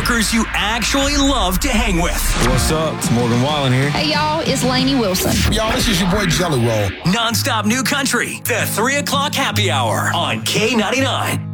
coworkers you actually love to hang with. What's up? It's Morgan Wallen here. Hey, y'all, it's Lainey Wilson. Y'all, this is your boy Jelly Roll. Non-stop new country, the 3 o'clock happy hour on K99.